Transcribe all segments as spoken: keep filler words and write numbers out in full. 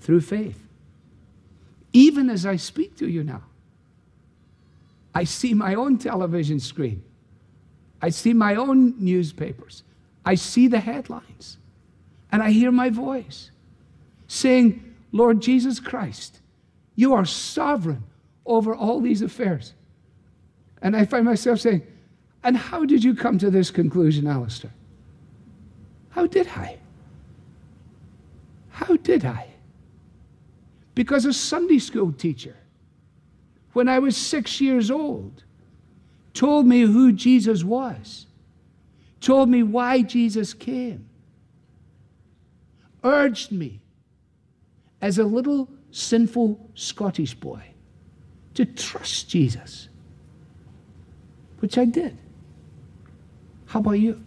through faith. Even as I speak to you now, I see my own television screen. I see my own newspapers. I see the headlines. And I hear my voice saying, Lord Jesus Christ, you are sovereign over all these affairs. And I find myself saying, and how did you come to this conclusion, Alistair? How did I? How did I? Because a Sunday school teacher, when I was six years old, told me who Jesus was, told me why Jesus came, urged me as a little sinful Scottish boy to trust Jesus, which I did. How about you?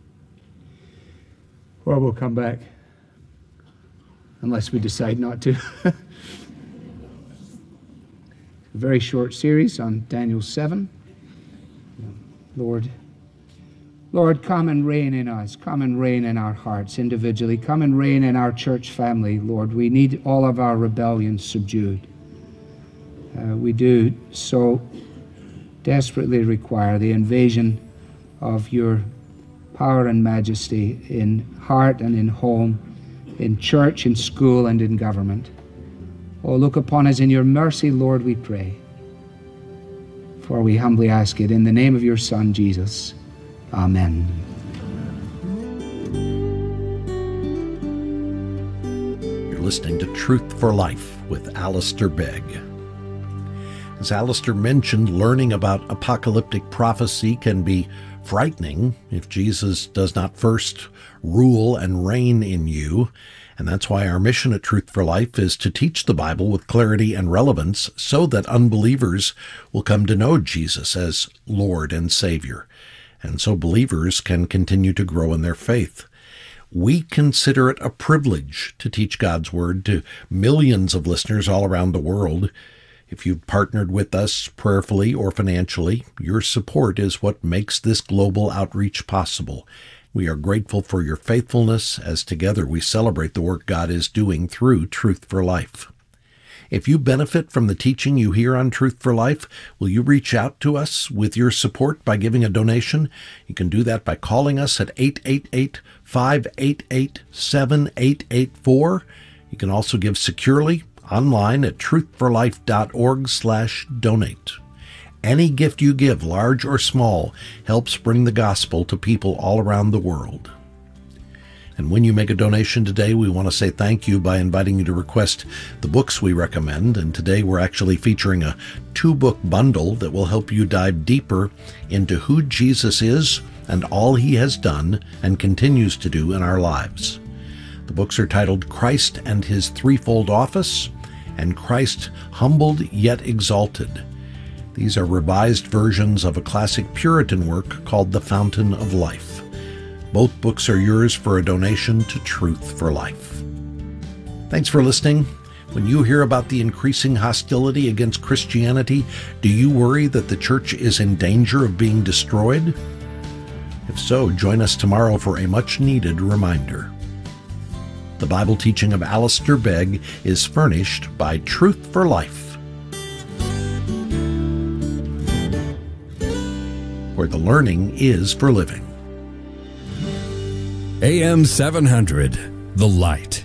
Or we'll come back, unless we decide not to. A very short series on Daniel seven. Lord, Lord, come and reign in us. Come and reign in our hearts individually. Come and reign in our church family, Lord. We need all of our rebellions subdued. Uh, we do so desperately require the invasion of your power and majesty in heart and in home, in church, in school, and in government. Oh, look upon us in your mercy, Lord, we pray. For we humbly ask it in the name of your Son, Jesus. Amen. You're listening to Truth for Life with Alistair Begg. As Alistair mentioned, learning about apocalyptic prophecy can be frightening if Jesus does not first rule and reign in you. And that's why our mission at Truth for Life is to teach the Bible with clarity and relevance so that unbelievers will come to know Jesus as Lord and Savior, and so believers can continue to grow in their faith. We consider it a privilege to teach God's Word to millions of listeners all around the world. If you've partnered with us prayerfully or financially, your support is what makes this global outreach possible. We are grateful for your faithfulness as together we celebrate the work God is doing through Truth for Life. If you benefit from the teaching you hear on Truth for Life, will you reach out to us with your support by giving a donation? You can do that by calling us at eight eight eight, five eight eight, seven eight eight four. You can also give securely online at truthforlife.org slash donate. Any gift you give, large or small, helps bring the gospel to people all around the world. And when you make a donation today, we want to say thank you by inviting you to request the books we recommend. And today we're actually featuring a two-book bundle that will help you dive deeper into who Jesus is and all he has done and continues to do in our lives. The books are titled Christ and His Threefold Office and Christ Humbled Yet Exalted. These are revised versions of a classic Puritan work called The Fountain of Life. Both books are yours for a donation to Truth for Life. Thanks for listening. When you hear about the increasing hostility against Christianity, do you worry that the church is in danger of being destroyed? If so, join us tomorrow for a much-needed reminder. The Bible teaching of Alistair Begg is furnished by Truth for Life, where the learning is for living. A M seven hundred, The Light.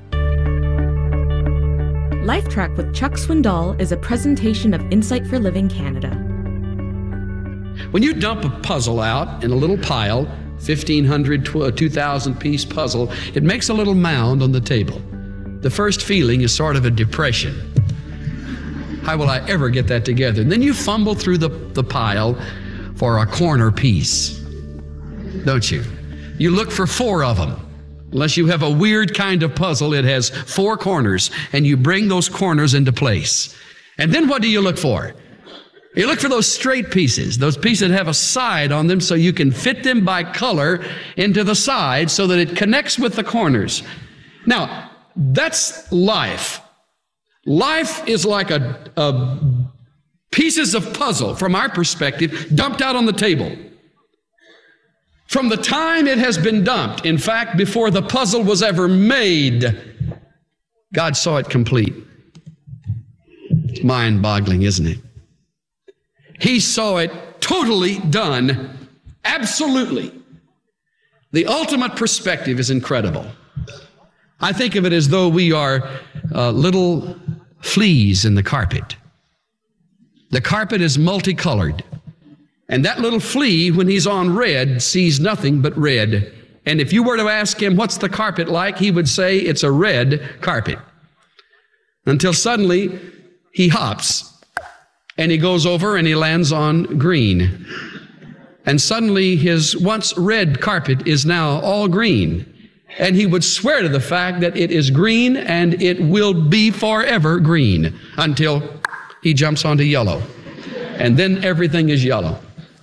Life Track with Chuck Swindoll is a presentation of Insight for Living Canada. When you dump a puzzle out in a little pile, fifteen hundred, two thousand piece puzzle, it makes a little mound on the table. The first feeling is sort of a depression. How will I ever get that together? And then you fumble through the, the pile for a corner piece, don't you? You look for four of them. Unless you have a weird kind of puzzle, it has four corners, and you bring those corners into place. And then what do you look for? You look for those straight pieces, those pieces that have a side on them so you can fit them by color into the side so that it connects with the corners. Now, that's life. Life is like a, a pieces of puzzle, from our perspective, dumped out on the table. From the time it has been dumped, in fact, before the puzzle was ever made, God saw it complete. It's mind-boggling, isn't it? He saw it totally done, absolutely. The ultimate perspective is incredible. I think of it as though we are uh, little fleas in the carpet. The carpet is multicolored. And that little flea, when he's on red, sees nothing but red. And if you were to ask him, what's the carpet like? He would say, it's a red carpet. Until suddenly, he hops. And he goes over and he lands on green. And suddenly, his once red carpet is now all green. And he would swear to the fact that it is green and it will be forever green until he jumps onto yellow. And then everything is yellow.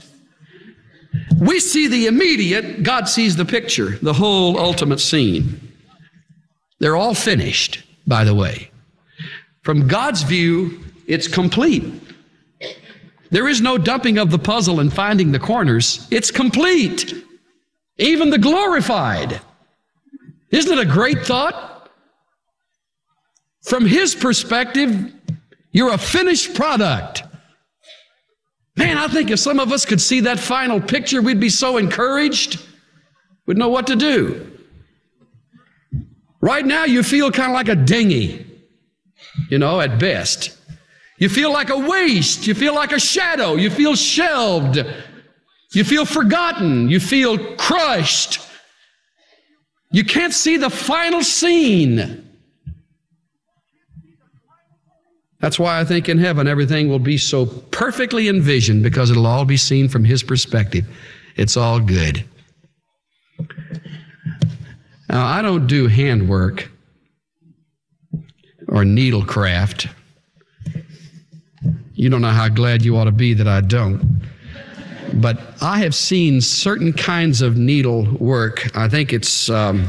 We see the immediate, God sees the picture, the whole ultimate scene. They're all finished, by the way. From God's view, it's complete. There is no dumping of the puzzle and finding the corners. It's complete. Even the glorified. Isn't it a great thought? From His perspective, you're a finished product. Man, I think if some of us could see that final picture, we'd be so encouraged. We'd know what to do. Right now, you feel kind of like a dinghy, you know, at best. You feel like a waste. You feel like a shadow. You feel shelved. You feel forgotten. You feel crushed. You can't see the final scene. That's why I think in heaven everything will be so perfectly envisioned, because it'll all be seen from His perspective. It's all good. Now, I don't do handwork or needlecraft. You don't know how glad you ought to be that I don't. But I have seen certain kinds of needlework. I think it's... Um,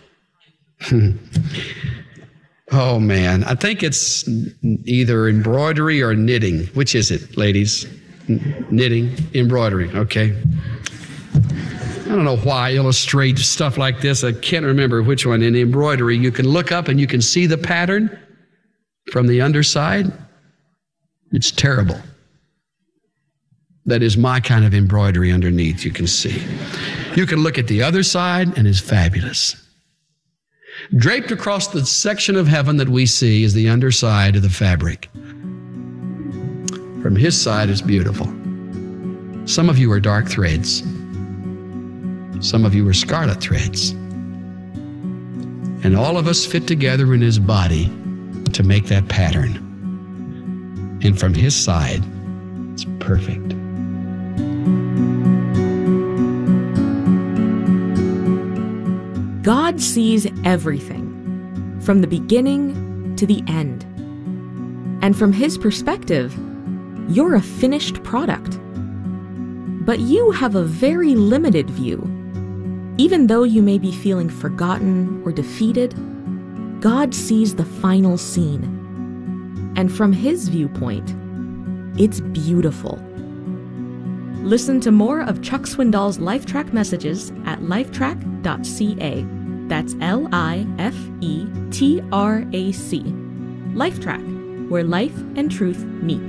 Oh, man. I think it's either embroidery or knitting. Which is it, ladies? N- knitting, embroidery, okay. I don't know why I illustrate stuff like this. I can't remember which one. In embroidery, you can look up and you can see the pattern from the underside. It's terrible. That is my kind of embroidery underneath, you can see. You can look at the other side and it's fabulous. Draped across the section of heaven that we see is the underside of the fabric. From His side, it's beautiful. Some of you are dark threads. Some of you are scarlet threads. And all of us fit together in His body to make that pattern. And from His side, it's perfect. God sees everything, from the beginning to the end. And from His perspective, you're a finished product. But you have a very limited view. Even though you may be feeling forgotten or defeated, God sees the final scene. And from His viewpoint, it's beautiful. Listen to more of Chuck Swindoll's LifeTrack messages at lifetrack dot c a. That's L I F E T R A C. LifeTrack, where life and truth meet.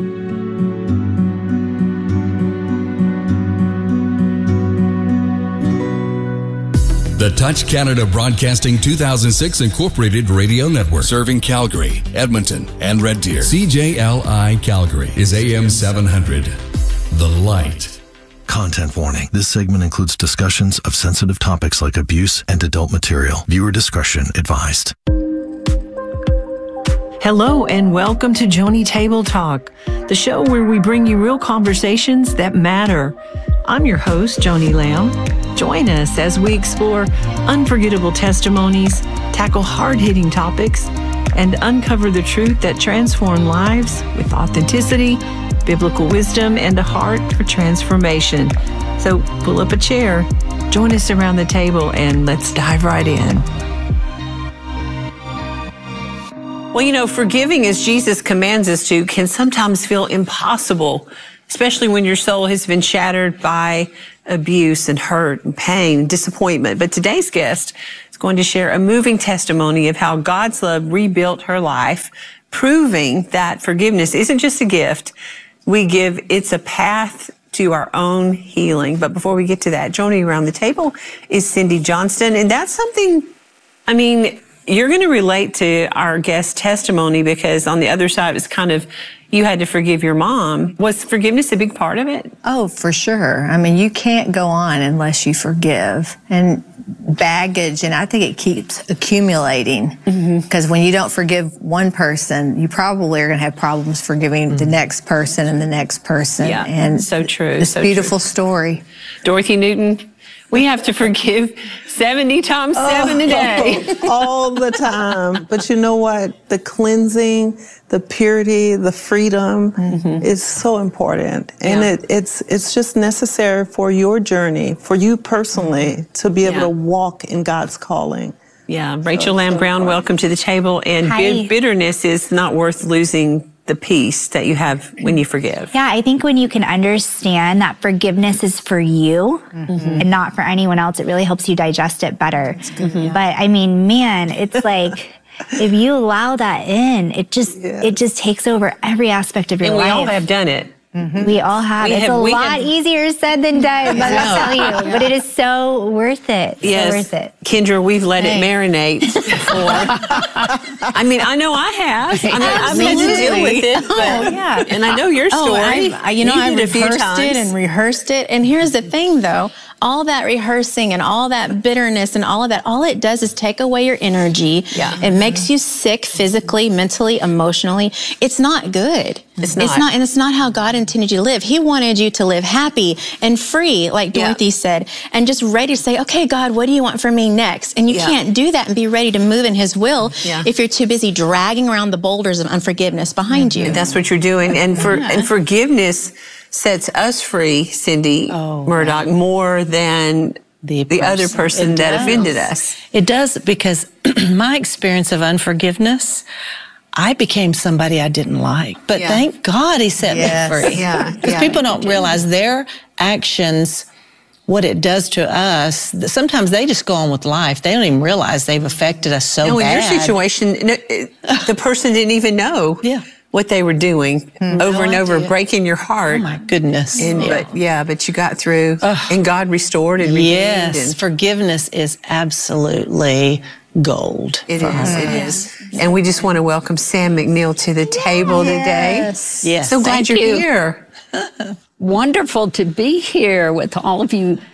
The Touch Canada Broadcasting two thousand six Incorporated Radio Network, serving Calgary, Edmonton, and Red Deer. C J L I Calgary is A M seven hundred. The Light. Content warning. This segment includes discussions of sensitive topics like abuse and adult material. Viewer discretion advised. Hello and welcome to Joni Table Talk, the show where we bring you real conversations that matter. I'm your host, Joni Lamb. Join us as we explore unforgettable testimonies, tackle hard-hitting topics, and uncover the truth that transforms lives with authenticity, biblical wisdom, and a heart for transformation. So pull up a chair, join us around the table, and let's dive right in. Well, you know, forgiving as Jesus commands us to can sometimes feel impossible, especially when your soul has been shattered by abuse and hurt and pain and disappointment. But today's guest is going to share a moving testimony of how God's love rebuilt her life, proving that forgiveness isn't just a gift we give, it's a path to our own healing. But before we get to that, joining around the table is Cindy Johnston. And that's something, I mean, you're going to relate to our guest testimony because on the other side, it's kind of, you had to forgive your mom. Was forgiveness a big part of it? Oh, for sure. I mean, you can't go on unless you forgive. And baggage, and I think it keeps accumulating. Because mm-hmm. when you don't forgive one person, you probably are going to have problems forgiving mm-hmm. the next person and the next person. Yeah, and so true. This so beautiful true. story. Dorothy Newton, we have to forgive seventy times seven oh, a day. All the time. But you know what? The cleansing, the purity, the freedom mm-hmm. is so important. And yeah. it, it's it's just necessary for your journey, for you personally, mm-hmm. to be able yeah. to walk in God's calling. Yeah. Rachel so, Lamb Brown, so welcome to the table. And Hi. bitterness is not worth losing the peace that you have when you forgive. Yeah, I think when you can understand that forgiveness is for you mm-hmm. and not for anyone else, it really helps you digest it better. Mm-hmm. But I mean, man, it's like if you allow that in, it just yeah. it just takes over every aspect of your and life. We all have done it. Mm-hmm. We all have. We it's have, a lot have, easier said than done, let me tell you. But it is so worth it. Yes. So worth it. Kendra, we've let hey. it marinate before. I mean, I know I have. I mean, I've had to deal with it. But, oh, yeah. And I know your story. Oh, I've, I, you know, I've rehearsed it and rehearsed it. And here's the thing, though. All that rehearsing and all that bitterness and all of that, all it does is take away your energy. Yeah. It makes you sick physically, mentally, emotionally. It's not good. It's not. It's not, and it's not how God intended you to live. He wanted you to live happy and free, like Dorothy yeah. said, and just ready to say, okay, God, what do you want from me next? And you yeah. can't do that and be ready to move in His will yeah. if you're too busy dragging around the boulders of unforgiveness behind mm-hmm. you. And that's what you're doing. And for yeah. and forgiveness sets us free, Cindy oh, Murdoch, wow. more than the, the other person that offended us. It does, because my experience of unforgiveness, I became somebody I didn't like. But yeah. thank God He set yes. me free. Yeah, because yeah. people don't realize their actions, what it does to us. Sometimes they just go on with life. They don't even realize they've affected us so no, bad. In your situation, the person didn't even know. Yeah. What they were doing mm, over no and over, idea. breaking your heart. Oh my goodness! And, yeah. But yeah, but you got through, Ugh. and God restored and redeemed. Yes, and forgiveness is absolutely gold. It for is. us. It is. And we just want to welcome Sam McNeil to the table yes. today. Yes. So glad Thank you're you. here. Wonderful to be here with all of you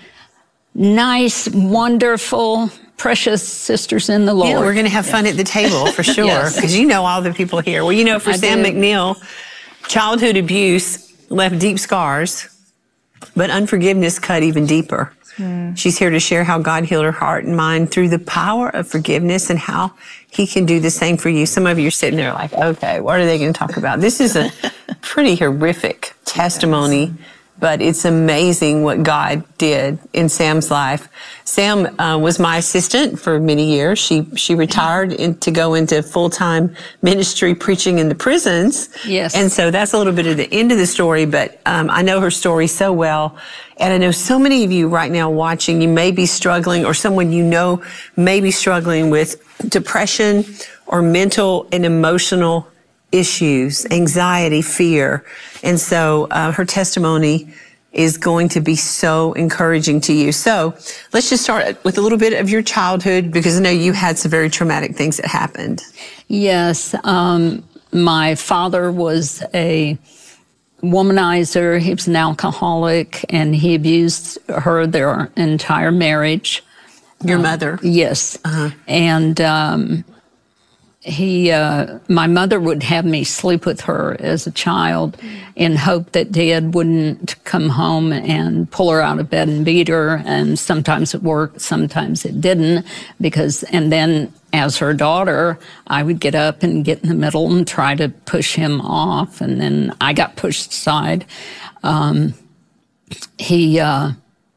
nice, wonderful, precious sisters in the Lord. Yeah, we're going to have fun yes. at the table for sure, because yes. you know all the people here. Well, you know, for I Sam do. McNeil, childhood abuse left deep scars, but unforgiveness cut even deeper. Mm. She's here to share how God healed her heart and mind through the power of forgiveness and how He can do the same for you. Some of you are sitting there like, okay, what are they going to talk about? This is a pretty horrific testimony. Yes. But it's amazing what God did in Sam's life. Sam uh, was my assistant for many years. She she retired in, to go into full-time ministry preaching in the prisons. Yes. And so that's a little bit of the end of the story, but um, I know her story so well. And I know so many of you right now watching, you may be struggling, or someone you know may be struggling with depression or mental and emotional issues, anxiety, fear. And so uh, her testimony is going to be so encouraging to you. So let's just start with a little bit of your childhood, because I know you had some very traumatic things that happened. Yes. Um, my father was a womanizer. He was an alcoholic, and he abused her their entire marriage. Your uh, mother? Yes. Uh-huh. And um, he, uh, my mother would have me sleep with her as a child in hope that Dad wouldn't come home and pull her out of bed and beat her. And sometimes it worked, sometimes it didn't, because, and then as her daughter, I would get up and get in the middle and try to push him off. And then I got pushed aside. Um, he, uh,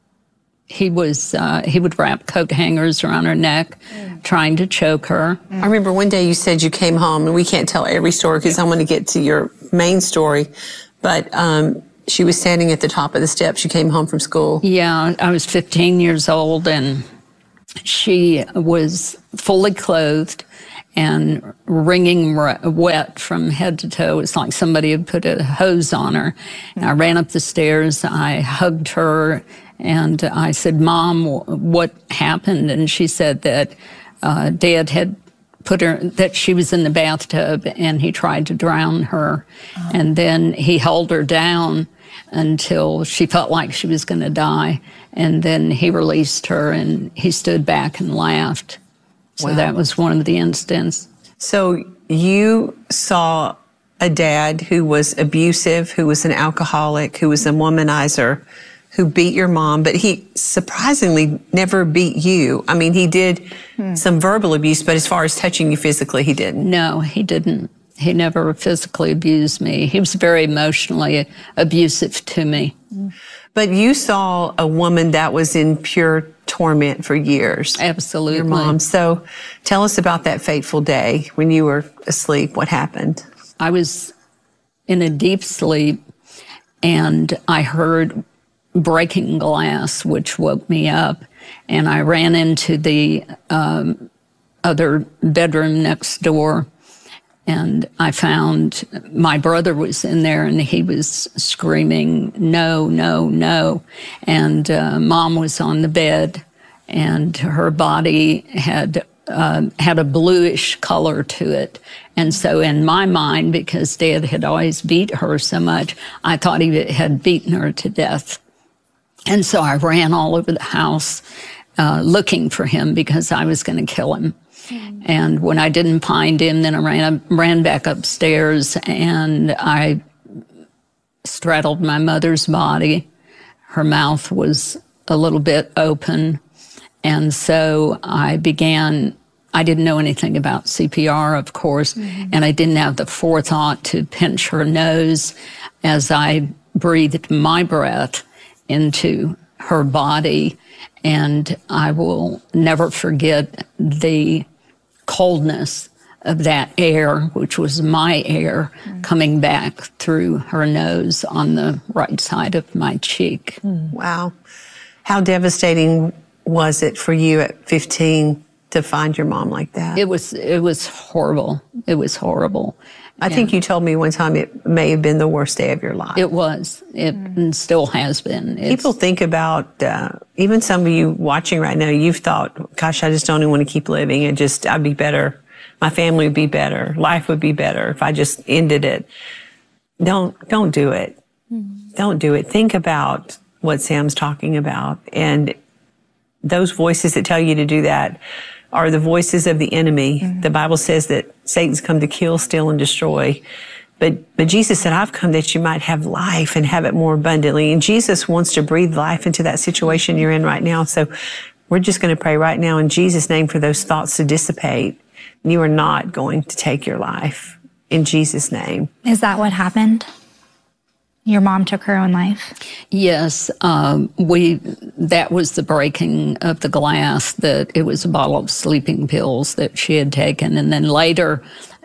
He was, uh, he would wrap coat hangers around her neck, mm. trying to choke her. I remember one day you said you came home, and we can't tell every story because I want to get to your main story, but um, she was standing at the top of the steps. You came home from school. Yeah, I was fifteen years old, and she was fully clothed and wringing wet from head to toe. It's like somebody had put a hose on her. And I ran up the stairs, I hugged her, and I said, Mom, what happened? And she said that uh, Dad had put her, that she was in the bathtub and he tried to drown her. Oh. And then he held her down until she felt like she was going to die. And then he released her and he stood back and laughed. So wow. That was one of the instances. So you saw a dad who was abusive, who was an alcoholic, who was a womanizer, who beat your mom, but he surprisingly never beat you. I mean, he did hmm. some verbal abuse, but as far as touching you physically, he didn't. No, he didn't. He never physically abused me. He was very emotionally abusive to me. But you saw a woman that was in pure torment for years. Absolutely. Your mom. So tell us about that fateful day when you were asleep. What happened? I was in a deep sleep and I heard breaking glass, which woke me up. And I ran into the um, other bedroom next door. And I found my brother was in there and he was screaming, no, no, no. And uh, Mom was on the bed and her body had uh, had a bluish color to it. And so in my mind, because Dad had always beat her so much, I thought he had beaten her to death. And so I ran all over the house uh, looking for him because I was going to kill him. And when I didn't find him, then I ran, ran back upstairs and I straddled my mother's body. Her mouth was a little bit open. And so I began, I didn't know anything about C P R, of course, mm-hmm. and I didn't have the forethought to pinch her nose as I breathed my breath into her body. And I will never forget the coldness of that air, which was my air, mm. coming back through her nose on the right side of my cheek. Mm. Wow. How devastating was it for you at fifteen to find your mom like that? It was, it was horrible. It was horrible. I yeah. think you told me one time it may have been the worst day of your life. It was. It mm. still has been. It's, People think about, uh, even some of you watching right now, you've thought, gosh, I just don't even want to keep living. It just, I'd be better. My family would be better. Life would be better if I just ended it. Don't, don't do it. Mm. Don't do it. Think about what Sam's talking about. And those voices that tell you to do that are the voices of the enemy. Mm-hmm. The Bible says that Satan's come to kill, steal, and destroy. But, but Jesus said, I've come that you might have life and have it more abundantly. And Jesus wants to breathe life into that situation you're in right now. So we're just going to pray right now in Jesus' name for those thoughts to dissipate. You are not going to take your life in Jesus' name. Is that what happened? Your mom took her own life? Yes, um, we. That was the breaking of the glass, that it was a bottle of sleeping pills that she had taken. And then later,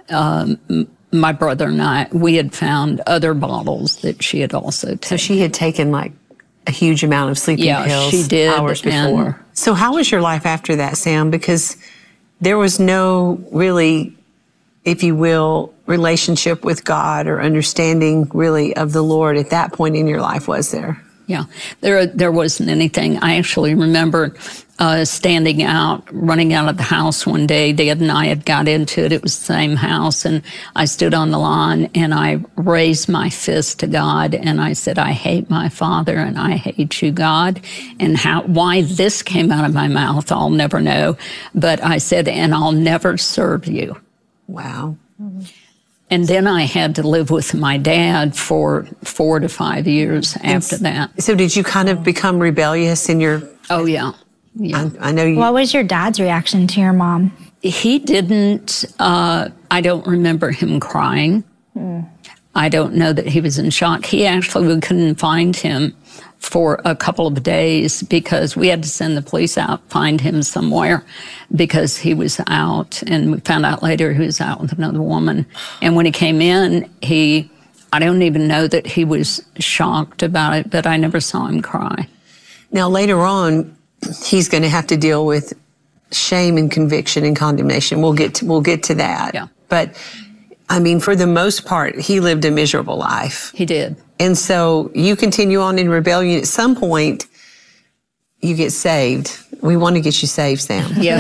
um, my brother and I, we had found other bottles that she had also taken. So she had taken like a huge amount of sleeping yeah, pills she did, hours before. So how was your life after that, Sam? Because there was no really, if you will, relationship with God or understanding really of the Lord at that point in your life, was there? Yeah, there there wasn't anything. I actually remember uh, standing out, running out of the house one day. Dad and I had got into it. It was the same house. And I stood on the lawn and I raised my fist to God and I said, I hate my father and I hate you, God. And how why this came out of my mouth, I'll never know. But I said, and I'll never serve you. Wow. Mm-hmm. And then I had to live with my dad for four to five years after and that. So did you kind of become rebellious in your... Oh, yeah. yeah. I, I know you... What was your dad's reaction to your mom? He didn't... Uh, I don't remember him crying. Mm. I don't know that he was in shock. He actually, we couldn't find him for a couple of days because we had to send the police out, find him somewhere because he was out. And we found out later he was out with another woman. And when he came in, he, I don't even know that he was shocked about it, but I never saw him cry. Now, later on, he's going to have to deal with shame and conviction and condemnation. We'll get to, we'll get to that. Yeah. But I mean, for the most part, he lived a miserable life. He did. And so you continue on in rebellion. At some point, you get saved. We want to get you saved, Sam. Yes.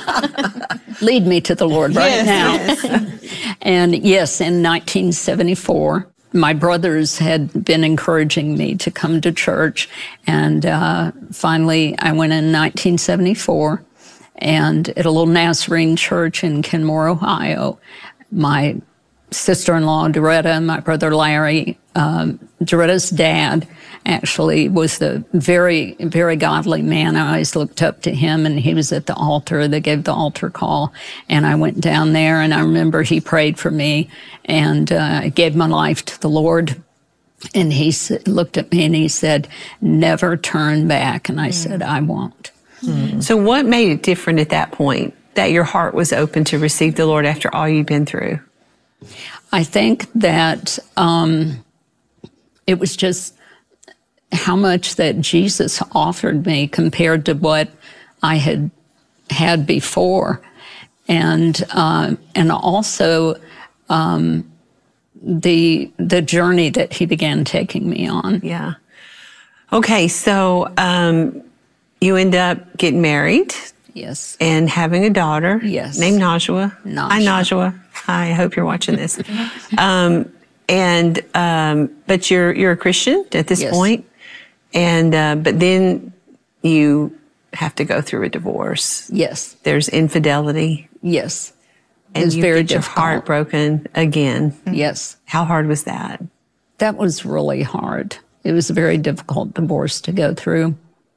Lead me to the Lord right yes, now. Yes. And yes, in nineteen seventy-four, my brothers had been encouraging me to come to church. And uh, finally, I went in nineteen seventy-four, and at a little Nazarene church in Kenmore, Ohio, my sister-in-law, Doretta, and my brother Larry, um, Doretta's dad actually was a very, very godly man. I always looked up to him, and he was at the altar. They gave the altar call, and I went down there, and I remember he prayed for me, and uh, I gave my life to the Lord. And he looked at me, and he said, never turn back. And I mm. said, I won't. Mm. So what made it different at that point, that your heart was open to receive the Lord after all you'd been through? I think that um, it was just how much that Jesus offered me compared to what I had had before. And uh, and also um, the the journey that he began taking me on. Yeah. Okay, so um, you end up getting married. Yes. And having a daughter. Yes. Named Najwa. Najwa. Hi, Najwa. Hi, I hope you're watching this. um, and, um, but you're, you're a Christian at this Yes. point. And, uh, but then you have to go through a divorce. Yes. There's infidelity. Yes. And It was you very get your difficult. heart broken again. Yes. How hard was that? That was really hard. It was a very difficult divorce to go through.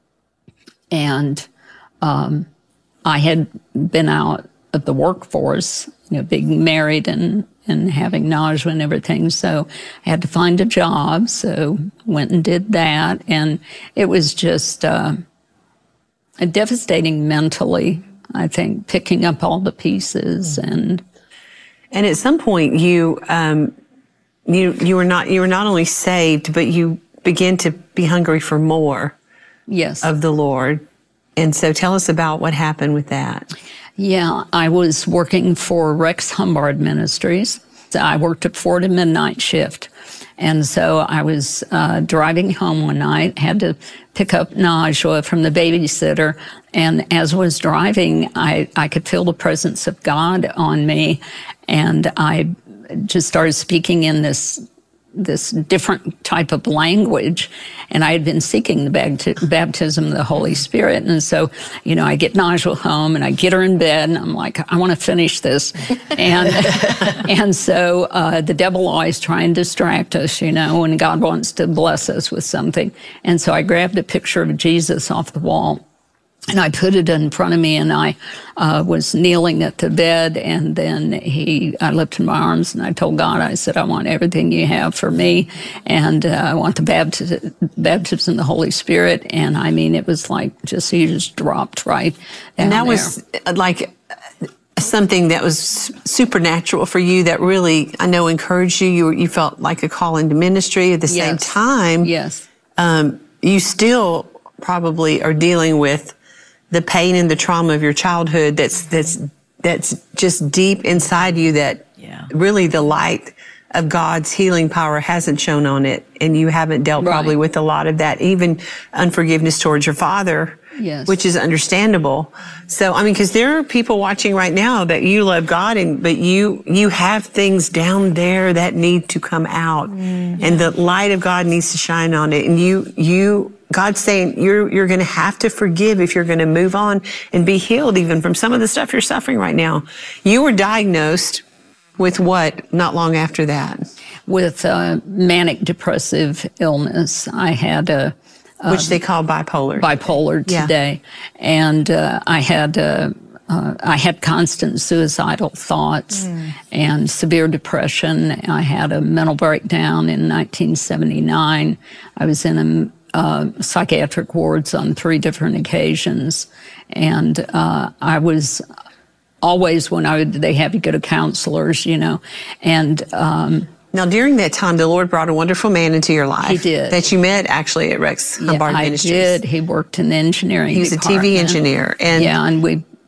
And um, I had been out of the workforce, you know, being married and, and having Najwa and everything. So I had to find a job. So went and did that. And it was just uh, devastating mentally, I think, picking up all the pieces. And and at some point you um, you you were not you were not only saved, but you began to be hungry for more. Yes. Of the Lord. And so tell us about what happened with that. Yeah, I was working for Rex Humbard Ministries. I worked a four to midnight shift. And so I was uh, driving home one night, had to pick up Najwa from the babysitter. And as I was driving, I, I could feel the presence of God on me. And I just started speaking in this this different type of language, and I had been seeking the bapti- baptism of the Holy Spirit. And so, you know, I get Najwa home and I get her in bed, and I'm like, I want to finish this. And and so uh, the devil always try and distract us, you know, when God wants to bless us with something. And so I grabbed a picture of Jesus off the wall, and I put it in front of me, and I uh, was kneeling at the bed, and then he, I lifted my arms, and I told God, I said, I want everything you have for me, and uh, I want the baptism, baptism of the Holy Spirit. And I mean, it was like just, he just dropped right down And that there. was like something that was supernatural for you that really, I know, encouraged you. You, you felt like a call into ministry. At the Yes. same time, yes, um, you still probably are dealing with the pain and the trauma of your childhood that's that's that's just deep inside you, that Yeah. really the light of God's healing power hasn't shown on it, and you haven't dealt Right. probably with a lot of that, even unforgiveness towards your father, Yes. which is understandable. So, I mean, because there are people watching right now that you love God, and but you you have things down there that need to come out, and the light of God needs to shine on it, and you you. God's saying you're you're going to have to forgive if you're going to move on and be healed even from some of the stuff you're suffering right now. You were diagnosed with what not long after that? with uh, manic depressive illness. I had a which they call bipolar. bipolar Yeah. today, and uh, I had uh, uh, I had constant suicidal thoughts and severe depression. I had a mental breakdown in nineteen seventy-nine. I was in a Uh, psychiatric wards on three different occasions, and uh, I was always, when I would, they have you go to counselors, you know, and um, now during that time, the Lord brought a wonderful man into your life. He did. That you met actually at Rex yeah, Humbard I Ministries. did. He worked in the engineering He was a T V department. engineer, and yeah, and we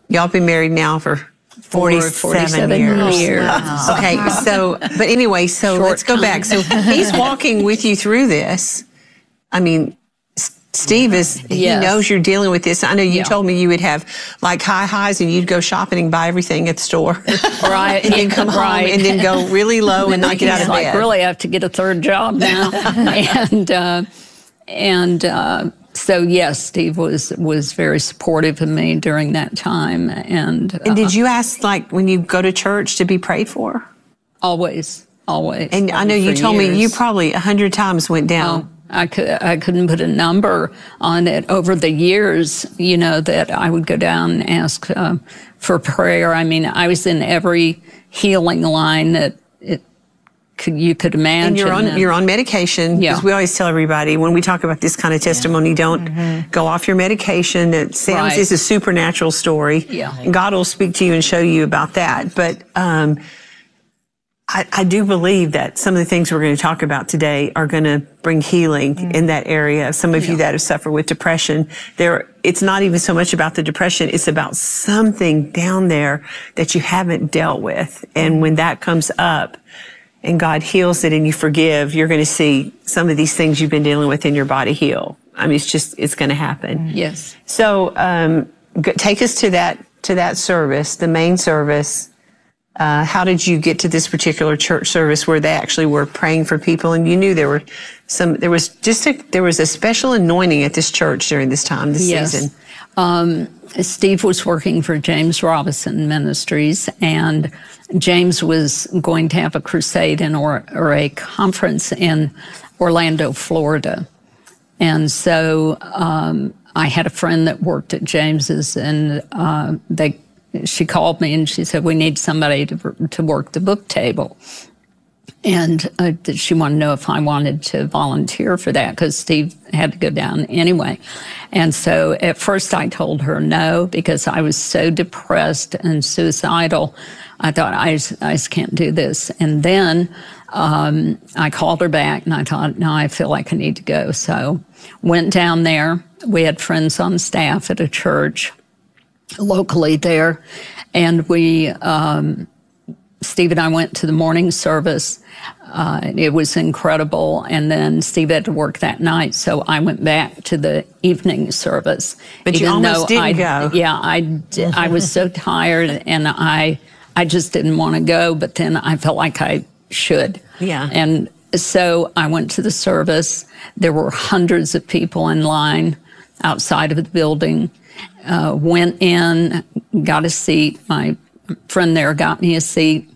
Y'all been married now for forty-seven, forty-seven years. years. Wow. Okay, so, but anyway, so Short let's go time. back. So he's walking with you through this. I mean, S- Steve is, he Yes. knows you're dealing with this. I know you Yeah. told me you would have like high highs and you'd go shopping and buy everything at the store. Right. And then come Right. home and then go really low and not get out of He's like, bed. really, I have to get a third job now. and uh, and uh, so, yes, Steve was was very supportive of me during that time. And, uh, And did you ask, like, when you go to church to be prayed for? Always, always. And I know you For told me you years. probably a hundred times went down. I, could, I couldn't put a number on it. Over the years, you know, that I would go down and ask uh, for prayer. I mean, I was in every healing line that it could, you could imagine. And you're on you're on medication, because Yeah. we always tell everybody when we talk about this kind of testimony, don't go off your medication. It sounds Right. it's a supernatural story. Yeah. And God will speak to you and show you about that. But um, I, I do believe that some of the things we're going to talk about today are going to bring healing in that area. Some of you that have suffered with depression, there, it's not even so much about the depression. It's about something down there that you haven't dealt with. And when that comes up and God heals it and you forgive, you're going to see some of these things you've been dealing with in your body heal. I mean, it's just, it's going to happen. Yes. So, um, g- take us to that, to that service, the main service. Uh, how did you get to this particular church service where they actually were praying for people, and you knew there were some? There was just a there was a special anointing at this church during this time, this Yes. season. Um, Steve was working for James Robison Ministries, and James was going to have a crusade in or, or a conference in Orlando, Florida. And so um, I had a friend that worked at James's, and uh, they. She called me and she said, we need somebody to, to work the book table. And uh, she wanted to know if I wanted to volunteer for that, because Steve had to go down anyway. And so at first I told her no, because I was so depressed and suicidal. I thought, I just, I just can't do this. And then um, I called her back and I thought, no, I feel like I need to go. So went down there. We had friends on staff at a church locally there, and we, um, Steve and I went to the morning service. Uh, it was incredible, and then Steve had to work that night, so I went back to the evening service. But you almost didn't I, go. Yeah, I, di- I was so tired, and I, I just didn't want to go, but then I felt like I should. Yeah. And so I went to the service. There were hundreds of people in line outside of the building. Uh, went in, got a seat. My friend there got me a seat.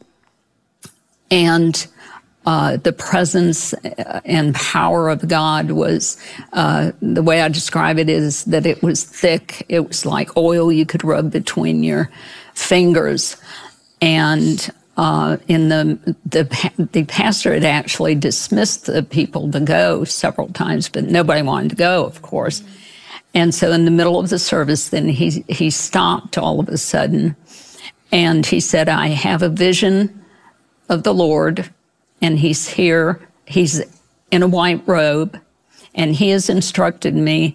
And uh, the presence and power of God was, uh, the way I describe it is that it was thick. It was like oil you could rub between your fingers. And uh, in the, the, the pastor had actually dismissed the people to go several times, but nobody wanted to go, of course. And so in the middle of the service, then he, he stopped all of a sudden, and he said, I have a vision of the Lord, and he's here. He's in a white robe, and he has instructed me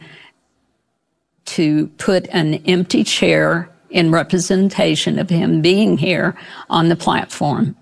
to put an empty chair in representation of him being here on the platform.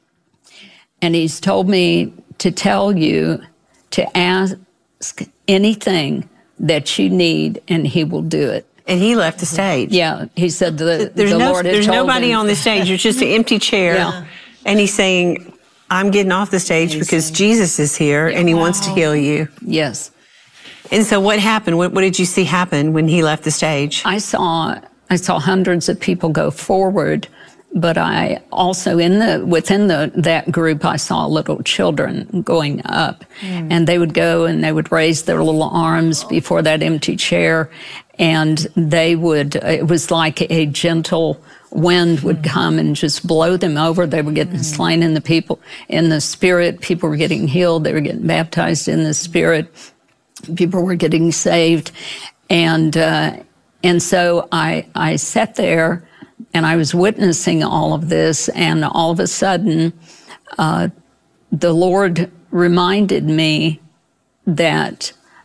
And he's told me to tell you to ask anything that you need, and he will do it. And he left the stage. Yeah, he said the, There's the no, Lord had there's told nobody him. on the stage. There's just an empty chair. Yeah. And he's saying, I'm getting off the stage because Jesus is here and he wants to heal you. Yes. And so what happened? What, what did you see happen when he left the stage? I saw I saw hundreds of people go forward, but I also in the within the that group I saw little children going up, mm. and they would go and they would raise their little arms before that empty chair, and they would. It was like a gentle wind would mm. come and just blow them over. They were getting mm. slain in the people in the spirit. People were getting healed. They were getting baptized in the spirit. People were getting saved, and. Uh, And so I, I sat there and I was witnessing all of this, and all of a sudden, uh, the Lord reminded me that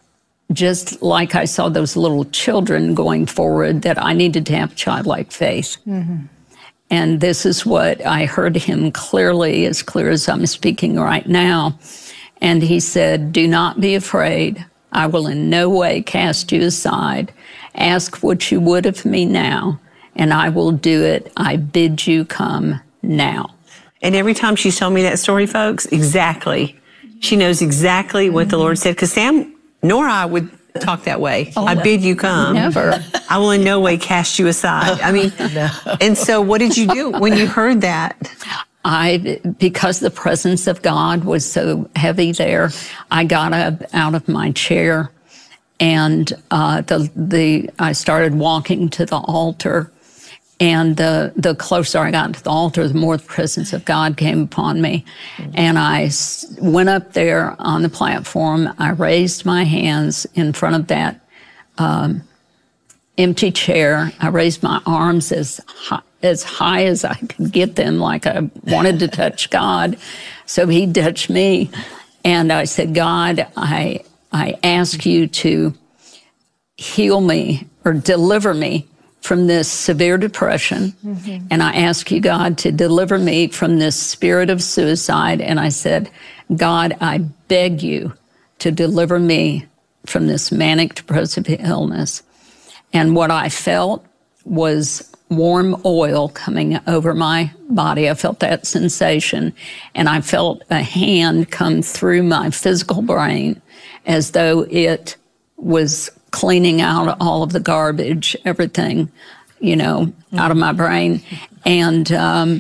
just like I saw those little children going forward, that I needed to have childlike faith. Mm-hmm. And this is what I heard him clearly, as clear as I'm speaking right now. And he said, do not be afraid. I will in no way cast you aside. Ask what you would of me now, and I will do it. I bid you come now. And every time she's told me that story, folks, exactly. She knows exactly what the Lord said. Because Sam nor I would talk that way. Oh, I bid you come. Never. I will in no way cast you aside. I mean, no. And so what did you do when you heard that? I, because the presence of God was so heavy there, I got up out of my chair, and uh, the the I started walking to the altar. And the, the closer I got to the altar, the more the presence of God came upon me. Mm-hmm. And I s- went up there on the platform. I raised my hands in front of that um, empty chair. I raised my arms as high, as high as I could get them, like I wanted to touch God. So he touched me. And I said, God, I, I ask you to heal me or deliver me from this severe depression. Mm-hmm. And I ask you, God, to deliver me from this spirit of suicide. And I said, God, I beg you to deliver me from this manic depressive illness. And what I felt was warm oil coming over my body. I felt that sensation. And I felt a hand come through my physical brain as though it was cleaning out all of the garbage, everything, you know, mm-hmm. out of my brain. And um,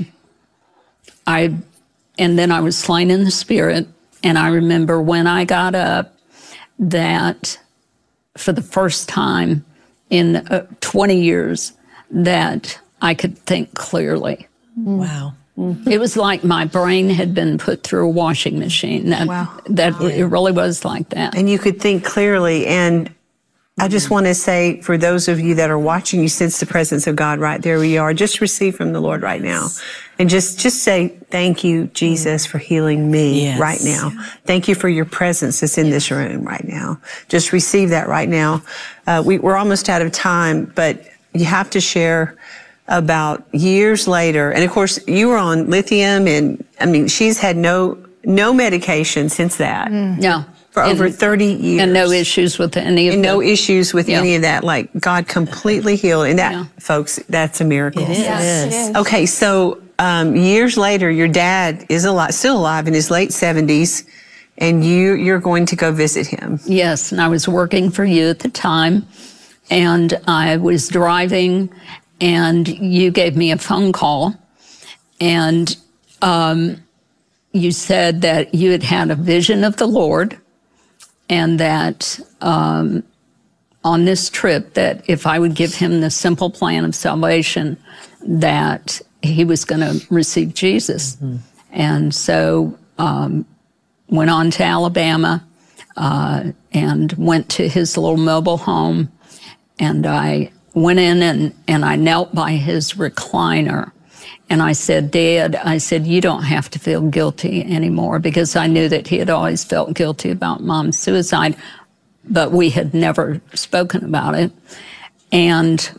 I, and then I was slain in the spirit. And I remember when I got up that for the first time in uh, twenty years that I could think clearly. Wow. Mm-hmm. It was like my brain had been put through a washing machine. That, wow. That wow. It really was like that. And you could think clearly. And I just want to say, for those of you that are watching, you sense the presence of God right there where you are. Just receive from the Lord right now. And just, just say, thank you, Jesus, for healing me yes. right now. Thank you for your presence that's in this room right now. Just receive that right now. Uh, we, we're almost out of time, but you have to share about years later. And of course, you were on lithium, and I mean, she's had no, no medication since that. Mm. No. For over and, thirty years. And no issues with any of and that. no issues with yeah. any of that. Like, God completely healed. And that, yeah. folks, that's a miracle. It is. Yes, it is. Okay, so um, years later, your dad is alive, still alive in his late seventies, and you, you're going to go visit him. Yes, and I was working for you at the time, and I was driving, and you gave me a phone call, and um, you said that you had had a vision of the Lord, and that um, on this trip, that if I would give him the simple plan of salvation, that he was going to receive Jesus. Mm-hmm. And so um, went on to Alabama uh, and went to his little mobile home, and I went in and, and I knelt by his recliner. And I said, Dad, I said, you don't have to feel guilty anymore, because I knew that he had always felt guilty about Mom's suicide, but we had never spoken about it. And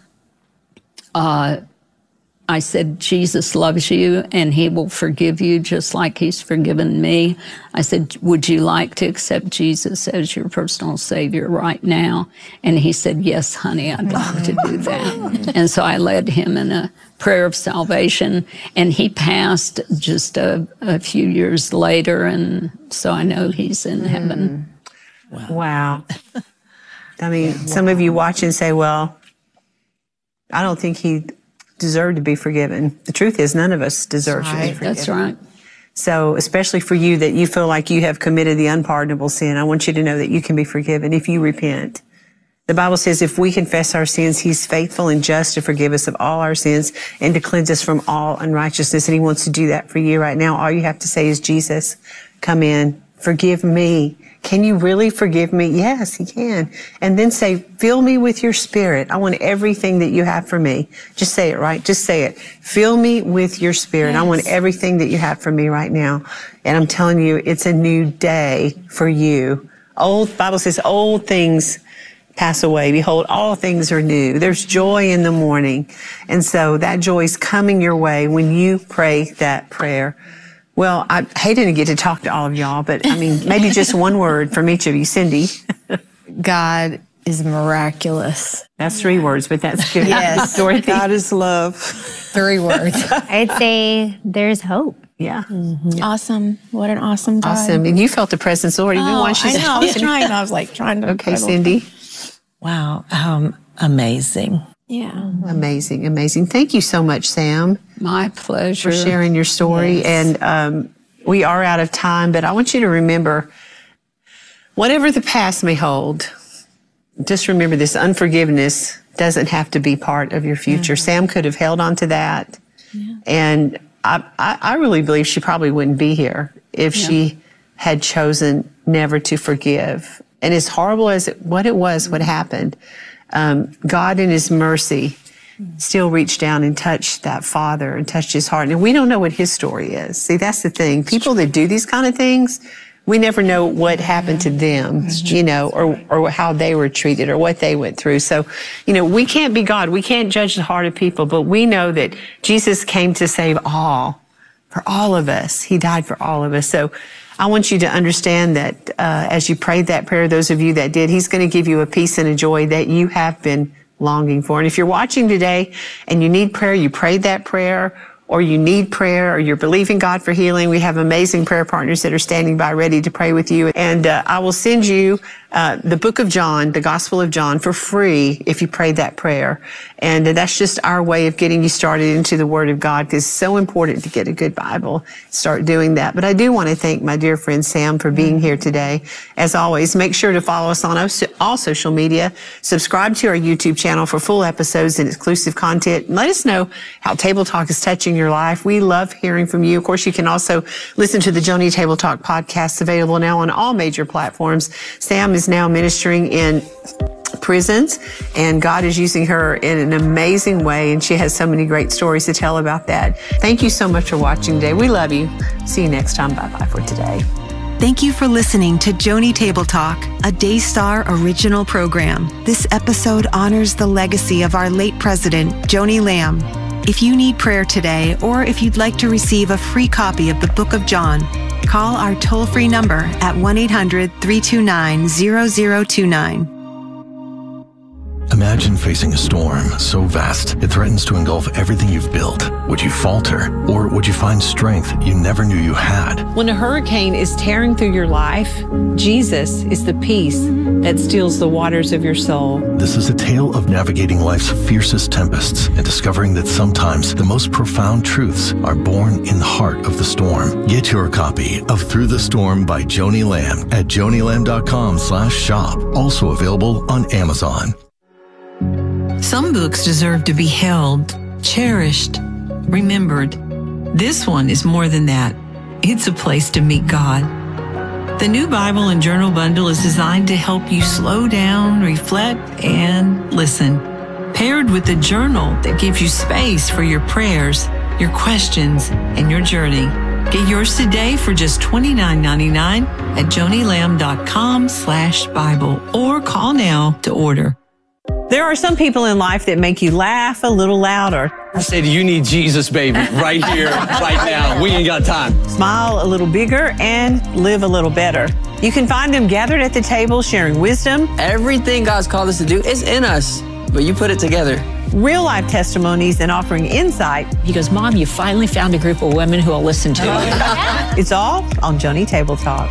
uh, I said, Jesus loves you and he will forgive you just like he's forgiven me. I said, would you like to accept Jesus as your personal Savior right now? And he said, yes, honey, I'd like to do that. And so I led him in a prayer of salvation, and he passed just a, a few years later, and so I know he's in heaven. Wow. wow. I mean, wow. Some of you watch and say, well, I don't think he deserved to be forgiven. The truth is, none of us deserve That's to right. be forgiven. That's right. So, especially for you that you feel like you have committed the unpardonable sin, I want you to know that you can be forgiven if you repent. The Bible says if we confess our sins, he's faithful and just to forgive us of all our sins and to cleanse us from all unrighteousness. And he wants to do that for you right now. All you have to say is, Jesus, come in, forgive me. Can you really forgive me? Yes, he can. And then say, fill me with your spirit. I want everything that you have for me. Just say it, right? Just say it. Fill me with your spirit. Yes. I want everything that you have for me right now. And I'm telling you, it's a new day for you. Old, Bible says old things pass away. Behold, all things are new. There's joy in the morning. And so that joy is coming your way when you pray that prayer. Well, I hated to get to talk to all of y'all, but I mean, maybe just one word from each of you. Cindy. God is miraculous. That's three words, but that's good. Yes. Dorothy. God is love. Three words. I'd say there's hope. Yeah. Mm-hmm. Awesome. What an awesome God. Awesome. And you felt the presence, Lord, even oh, once you I know. I was trying. I was like trying to. Okay, Cindy. Wow. Um, amazing. Yeah. Amazing. Amazing. Thank you so much, Sam. My pleasure. For sharing your story. Yes. And um, we are out of time, but I want you to remember, whatever the past may hold, just remember this: unforgiveness doesn't have to be part of your future. Mm-hmm. Sam could have held on to that. Yeah. And I, I, I really believe she probably wouldn't be here if yeah. she had chosen never to forgive. And as horrible as it, what it was, what happened, um, God in his mercy still reached down and touched that father and touched his heart. And we don't know what his story is. See, that's the thing. People that do these kind of things, we never know what happened to them, you know, or, or how they were treated or what they went through. So, you know, we can't be God. We can't judge the heart of people, but we know that Jesus came to save all, for all of us. He died for all of us. So I want you to understand that uh, as you prayed that prayer, those of you that did, he's going to give you a peace and a joy that you have been longing for. And if you're watching today and you need prayer, you prayed that prayer, or you need prayer, or you're believing God for healing, we have amazing prayer partners that are standing by ready to pray with you. And uh, I will send you uh, the book of John, the Gospel of John, for free if you prayed that prayer. And uh, that's just our way of getting you started into the Word of God, because it's so important to get a good Bible. Start doing that. But I do want to thank my dear friend Sam for being here today. As always, make sure to follow us on all social media. Subscribe to our YouTube channel for full episodes and exclusive content. And let us know how Table Talk is touching your life. We love hearing from you. Of course, you can also listen to the Joni Table Talk podcast, available now on all major platforms. Sam is now ministering in prisons, and God is using her in an amazing way, and she has so many great stories to tell about that. Thank you so much for watching today. We love you. See you next time. Bye-bye for today. Thank you for listening to Joni Table Talk, a Daystar original program. This episode honors the legacy of our late president, Joni Lamb. If you need prayer today, or if you'd like to receive a free copy of the Book of John, call our toll-free number at one eight hundred, three two nine, zero zero two nine. Imagine facing a storm so vast it threatens to engulf everything you've built. Would you falter, or would you find strength you never knew you had? When a hurricane is tearing through your life, Jesus is the peace that stills the waters of your soul. This is a tale of navigating life's fiercest tempests and discovering that sometimes the most profound truths are born in the heart of the storm. Get your copy of Through the Storm by Joni Lamb at joni lamb dot com slash shop. Also available on Amazon. Some books deserve to be held, cherished, remembered. This one is more than that. It's a place to meet God. The New Bible and Journal Bundle is designed to help you slow down, reflect, and listen. Paired with a journal that gives you space for your prayers, your questions, and your journey. Get yours today for just twenty-nine ninety-nine at joni lamb dot com slash Bible, or call now to order. There are some people in life that make you laugh a little louder. I said, you need Jesus, baby, right here, right now. We ain't got time. Smile a little bigger and live a little better. You can find them gathered at the table sharing wisdom. Everything God's called us to do is in us, but you put it together. Real life testimonies and offering insight. He goes, Mom, you finally found a group of women who will listen to it. It's all on Joni Table Talk.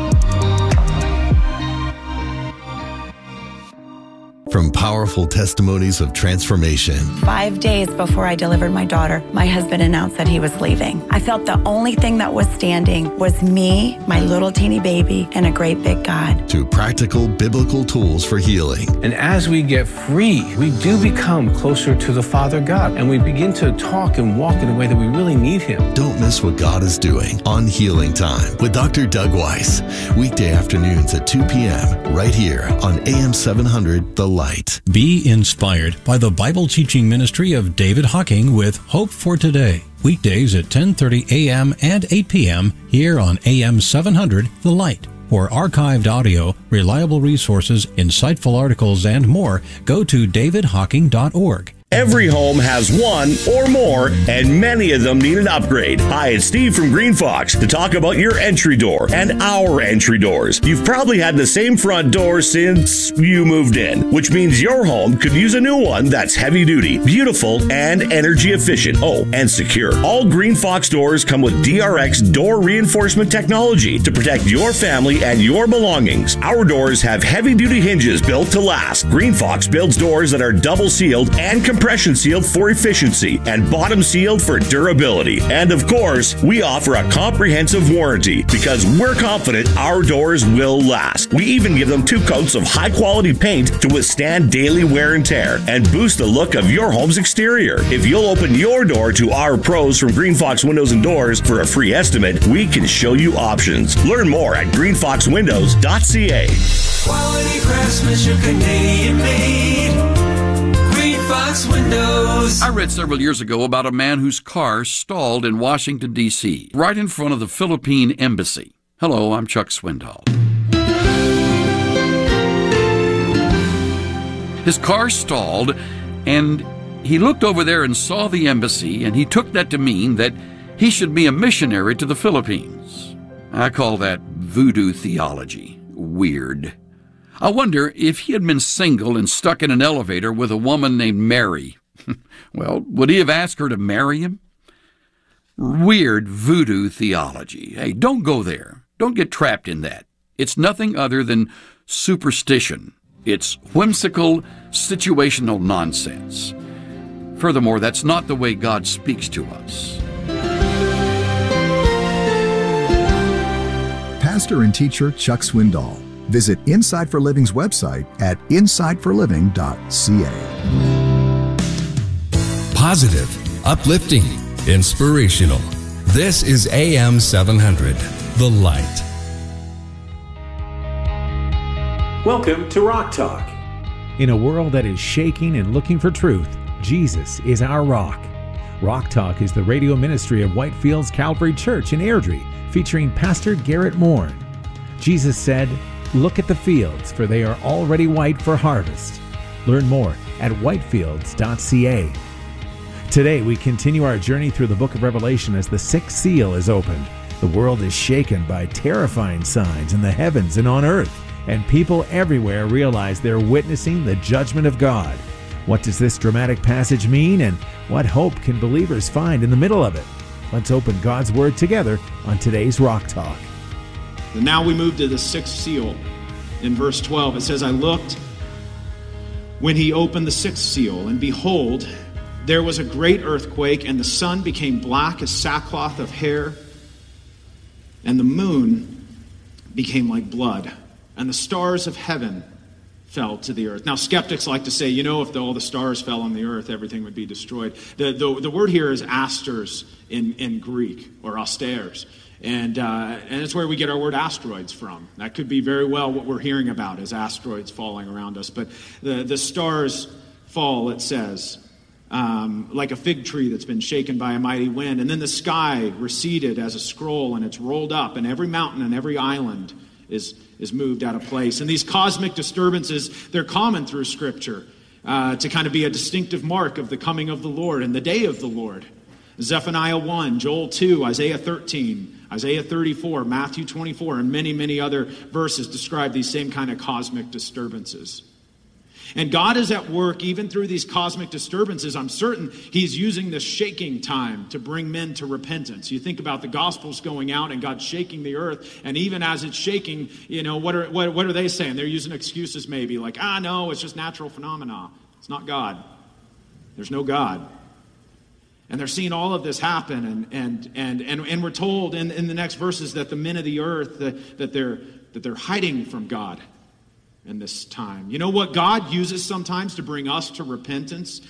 From powerful testimonies of transformation. Five days before I delivered my daughter, my husband announced that he was leaving. I felt the only thing that was standing was me, my little teeny baby, and a great big God. To practical biblical tools for healing. And as we get free, we do become closer to the Father God, and we begin to talk and walk in a way that we really need Him. Don't miss what God is doing on Healing Time with Doctor Doug Weiss. Weekday afternoons at two p.m. right here on A M seven hundred, The Light. Be inspired by the Bible teaching ministry of David Hocking with Hope for Today. Weekdays at ten thirty a.m. and eight p.m. here on A M seven hundred, The Light. For archived audio, reliable resources, insightful articles, and more, go to david hocking dot org. Every home has one or more, and many of them need an upgrade. Hi, it's Steve from Green Fox to talk about your entry door and our entry doors. You've probably had the same front door since you moved in, which means your home could use a new one that's heavy duty, beautiful, and energy efficient. Oh, and secure. All Green Fox doors come with D R X door reinforcement technology to protect your family and your belongings. Our doors have heavy duty hinges built to last. Green Fox builds doors that are double sealed and compression sealed for efficiency and bottom sealed for durability. And of course, we offer a comprehensive warranty because we're confident our doors will last. We even give them two coats of high quality paint to withstand daily wear and tear and boost the look of your home's exterior. If you'll open your door to our pros from Green Fox Windows and Doors for a free estimate, we can show you options. Learn more at green fox windows dot c a. Quality craftsmanship, Canadian made. Fox Windows. I read several years ago about a man whose car stalled in Washington, D C, right in front of the Philippine Embassy. Hello, I'm Chuck Swindoll. His car stalled, and he looked over there and saw the embassy, and he took that to mean that he should be a missionary to the Philippines. I call that voodoo theology. Weird. I wonder if he had been single and stuck in an elevator with a woman named Mary. Well, would he have asked her to marry him? Weird voodoo theology. Hey, don't go there. Don't get trapped in that. It's nothing other than superstition. It's whimsical, situational nonsense. Furthermore, that's not the way God speaks to us. Pastor and teacher Chuck Swindoll. Visit Inside for Living's website at inside for living dot c a. Positive, uplifting, inspirational. This is A M seven hundred, The Light. Welcome to Rock Talk. In a world that is shaking and looking for truth, Jesus is our rock. Rock Talk is the radio ministry of Whitefields Calvary Church in Airdrie, featuring Pastor Garrett Moore. Jesus said, "Look at the fields, for they are already white for harvest." Learn more at whitefields dot c a. Today, we continue our journey through the book of Revelation as the sixth seal is opened. The world is shaken by terrifying signs in the heavens and on earth, and people everywhere realize they're witnessing the judgment of God. What does this dramatic passage mean, and what hope can believers find in the middle of it? Let's open God's Word together on today's Rock Talk. And now we move to the sixth seal. In verse twelve, it says, "I looked when he opened the sixth seal, and behold, there was a great earthquake, and the sun became black as sackcloth of hair, and the moon became like blood, and the stars of heaven fell to the earth." Now, skeptics like to say, you know, if the, all the stars fell on the earth, everything would be destroyed. The, the, the word here is asters in, in Greek, or asteres. And uh, and it's where we get our word asteroids from. That could be very well what we're hearing about is asteroids falling around us. But the, the stars fall, it says, um, like a fig tree that's been shaken by a mighty wind. And then the sky receded as a scroll, and it's rolled up, and every mountain and every island is, is moved out of place. And these cosmic disturbances, they're common through Scripture uh, to kind of be a distinctive mark of the coming of the Lord and the day of the Lord. Zephaniah one, Joel two, Isaiah thirteen, Isaiah thirty-four, Matthew twenty-four, and many, many other verses describe these same kind of cosmic disturbances. And God is at work even through these cosmic disturbances. I'm certain he's using this shaking time to bring men to repentance. You think about the Gospels going out and God shaking the earth, and even as it's shaking, you know, what are, what, what are they saying? They're using excuses maybe like, ah, no, it's just natural phenomena. It's not God. There's no God. And they're seeing all of this happen, and and and and, and we're told in, in the next verses that the men of the earth, that, that they're that they're hiding from God in this time. You know what God uses sometimes to bring us to repentance?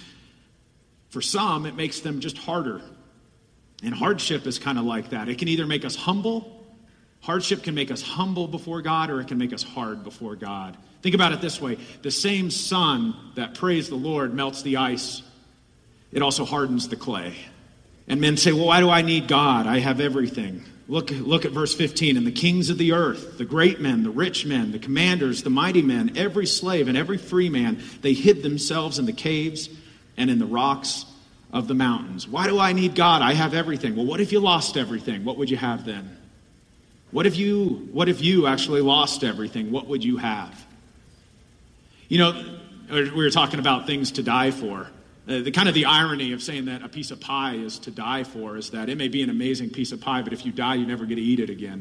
For some, it makes them just harder. And hardship is kind of like that. It can either make us humble. Hardship can make us humble before God, or it can make us hard before God. Think about it this way. The same sun that, praise the Lord, melts the ice, it also hardens the clay. And men say, well, why do I need God? I have everything. Look, look at verse fifteen. And the kings of the earth, the great men, the rich men, the commanders, the mighty men, every slave and every free man, they hid themselves in the caves and in the rocks of the mountains. Why do I need God? I have everything. Well, what if you lost everything? What would you have then? What if you, what if you actually lost everything? What would you have? You know, we were talking about things to die for. Uh, the kind of the irony of saying that a piece of pie is to die for is that it may be an amazing piece of pie, but if you die, you never get to eat it again.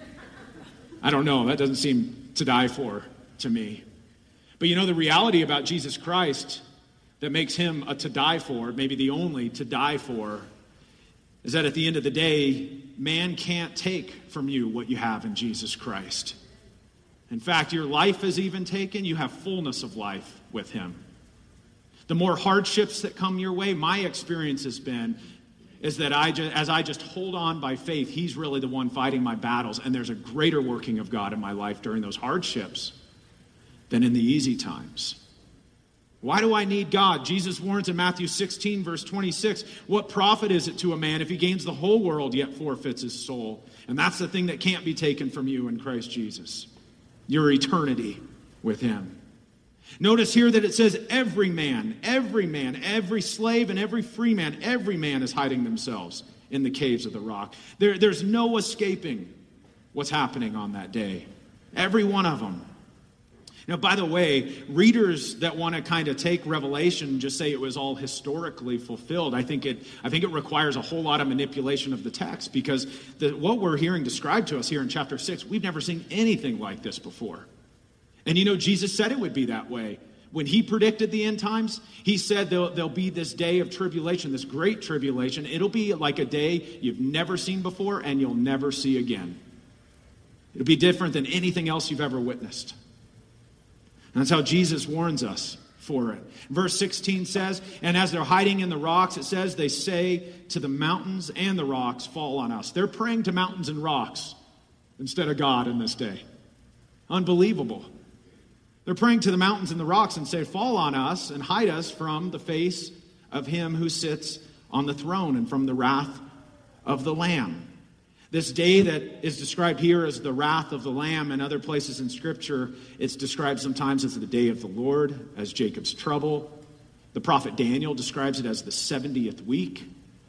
I don't know. That doesn't seem to die for to me. But you know, the reality about Jesus Christ that makes him a to die for, maybe the only to die for, is that at the end of the day, man can't take from you what you have in Jesus Christ. In fact, your life is even taken. You have fullness of life with him. The more hardships that come your way, my experience has been, is that I just, as I just hold on by faith, he's really the one fighting my battles, and there's a greater working of God in my life during those hardships than in the easy times. Why do I need God? Jesus warns in Matthew sixteen, verse twenty-six, what profit is it to a man if he gains the whole world yet forfeits his soul? And that's the thing that can't be taken from you in Christ Jesus, your eternity with him. Notice here that it says every man, every man, every slave and every free man, every man is hiding themselves in the caves of the rock. There, there's no escaping what's happening on that day. Every one of them. Now, by the way, readers that want to kind of take Revelation and just say it was all historically fulfilled, I think it I think it requires a whole lot of manipulation of the text, because the, what we're hearing described to us here in chapter six, we've never seen anything like this before. And you know, Jesus said it would be that way. When he predicted the end times, he said there'll, there'll be this day of tribulation, this great tribulation. It'll be like a day you've never seen before and you'll never see again. It'll be different than anything else you've ever witnessed. And that's how Jesus warns us for it. Verse sixteen says, and as they're hiding in the rocks, it says, they say to the mountains and the rocks, fall on us. They're praying to mountains and rocks instead of God in this day. Unbelievable. They're praying to the mountains and the rocks and say, fall on us and hide us from the face of him who sits on the throne and from the wrath of the Lamb. This day that is described here as the wrath of the Lamb, and other places in Scripture, it's described sometimes as the day of the Lord, as Jacob's trouble. The prophet Daniel describes it as the seventieth week.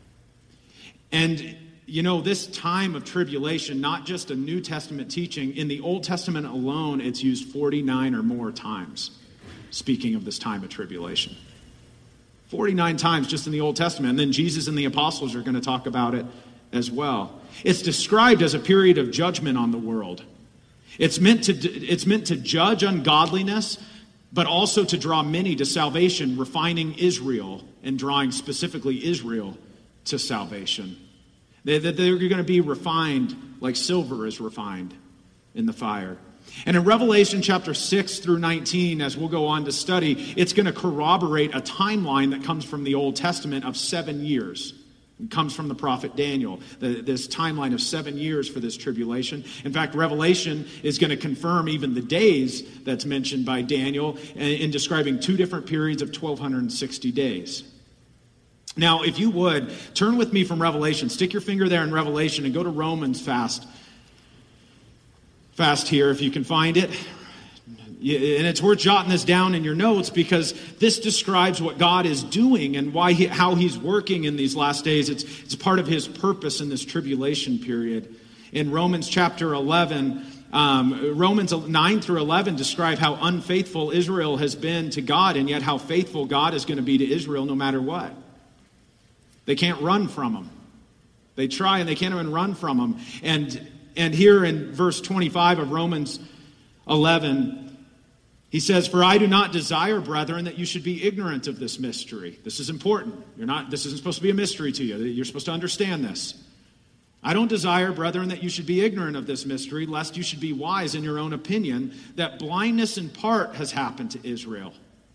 And you know, this time of tribulation, not just a New Testament teaching, in the Old Testament alone, it's used forty-nine or more times, speaking of this time of tribulation. forty-nine times just in the Old Testament. And then Jesus and the apostles are going to talk about it as well. It's described as a period of judgment on the world. It's meant to, it's meant to judge ungodliness, but also to draw many to salvation, refining Israel and drawing specifically Israel to salvation. That they're going to be refined like silver is refined in the fire. And in Revelation chapter six through nineteen, as we'll go on to study, it's going to corroborate a timeline that comes from the Old Testament of seven years. It comes from the prophet Daniel, this timeline of seven years for this tribulation. In fact, Revelation is going to confirm even the days that's mentioned by Daniel in describing two different periods of twelve sixty days. Now, if you would, turn with me from Revelation. Stick your finger there in Revelation and go to Romans fast. Fast here, if you can find it. And it's worth jotting this down in your notes, because this describes what God is doing and why he, how he's working in these last days. It's, it's part of his purpose in this tribulation period. In Romans chapter eleven, um, Romans nine through eleven describe how unfaithful Israel has been to God, and yet how faithful God is going to be to Israel no matter what. They can't run from him. They try and they can't even run from him. And, and here in verse twenty-five of Romans eleven, he says, for I do not desire, brethren, that you should be ignorant of this mystery. This is important. You're not, this isn't supposed to be a mystery to you. You're supposed to understand this. I don't desire, brethren, that you should be ignorant of this mystery, lest you should be wise in your own opinion, that blindness in part has happened to Israel,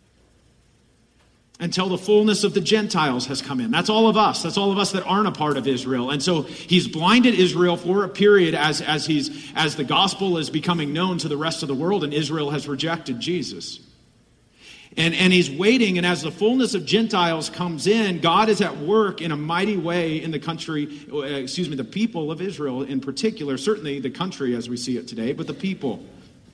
until the fullness of the Gentiles has come in. That's all of us. That's all of us that aren't a part of Israel. And so he's blinded Israel for a period as, as, he's, as the gospel is becoming known to the rest of the world, and Israel has rejected Jesus. And, and he's waiting, and as the fullness of Gentiles comes in, God is at work in a mighty way in the country, excuse me, the people of Israel in particular, certainly the country as we see it today, but the people.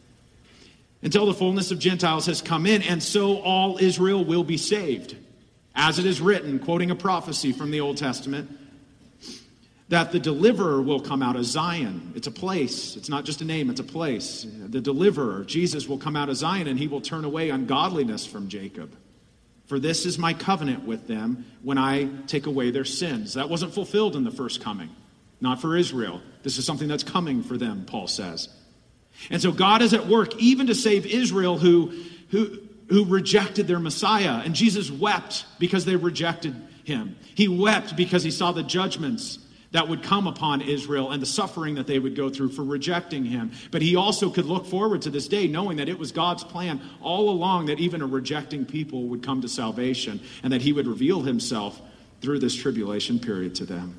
Until the fullness of Gentiles has come in, and so all Israel will be saved. As it is written, quoting a prophecy from the Old Testament, that the deliverer will come out of Zion. It's a place. It's not just a name, it's a place. The deliverer, Jesus, will come out of Zion, and he will turn away ungodliness from Jacob. For this is my covenant with them when I take away their sins. That wasn't fulfilled in the first coming, not for Israel. This is something that's coming for them, Paul says. And so God is at work even to save Israel who, who, who rejected their Messiah. And Jesus wept because they rejected him. He wept because he saw the judgments that would come upon Israel and the suffering that they would go through for rejecting him. But he also could look forward to this day knowing that it was God's plan all along that even a rejecting people would come to salvation and that he would reveal himself through this tribulation period to them.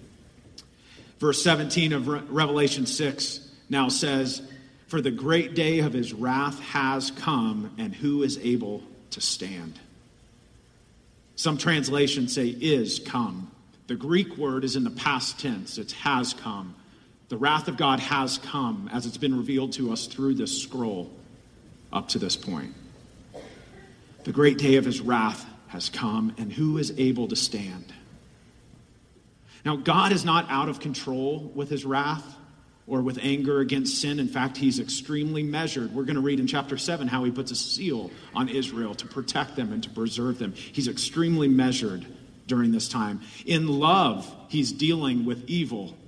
Verse seventeen of Re- Revelation six now says, "For the great day of his wrath has come, and who is able to stand?" Some translations say is come. The Greek word is in the past tense. It has come. The wrath of God has come as it's been revealed to us through this scroll up to this point. The great day of his wrath has come, and who is able to stand? Now, God is not out of control with his wrath or with anger against sin. In fact, he's extremely measured. We're going to read in chapter seven how he puts a seal on Israel to protect them and to preserve them. He's extremely measured during this time. In love, he's dealing with evil.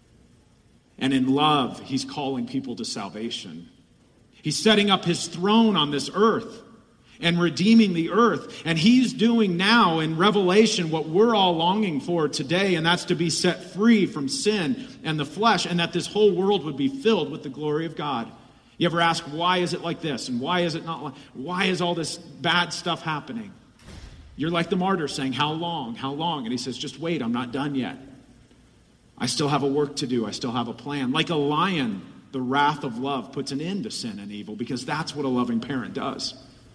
And in love, he's calling people to salvation. He's setting up his throne on this earth and redeeming the earth. And he's doing now in Revelation what we're all longing for today, and that's to be set free from sin and the flesh, and that this whole world would be filled with the glory of God. You ever ask, why is it like this? And why is it not like, why is all this bad stuff happening? You're like the martyr saying, how long, how long? And he says, just wait, I'm not done yet. I still have a work to do. I still have a plan. Like a lion, the wrath of love puts an end to sin and evil, because that's what a loving parent does.